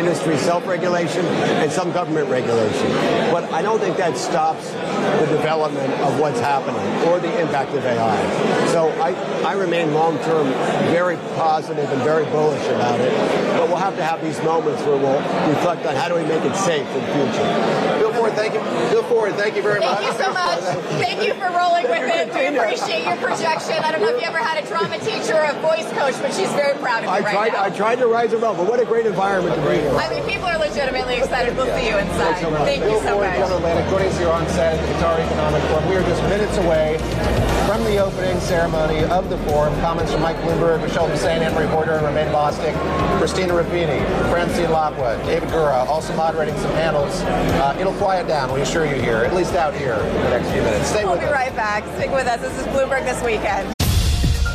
industry self-regulation and some government regulation. But I don't think that stops the development of what's happening or the impact of AI. So I remain long-term very positive and very bullish about it. But we'll have to have these moments where we'll reflect on how do we make it safe in the future. Bill Ford, thank you. Bill Ford, thank you very much. Thank you so much. Thank you for rolling with it. We appreciate your projection. I don't know if you ever had a drama teacher or a voice coach, but she's very proud of you right now. I tried to rise above, but what a great environment to be in. I mean, people are legitimately excited. We'll see you inside. Thank you so Bill Ford, much. General Atlantic, joining us here on set at the Qatar Economic Forum. We are just minutes away from the opening ceremony of the forum. Comments from Mike Bloomberg, Michelle Hussein, Anne-Marie Horder, and Romain Bostic, Christina Ruffini, Francine Lapua, David Gura, also moderating some panels. It'll quiet down, we assure you here, at least out here in the next few minutes. Stay with us. We'll be right back. Stick with us. This is Bloomberg This Weekend.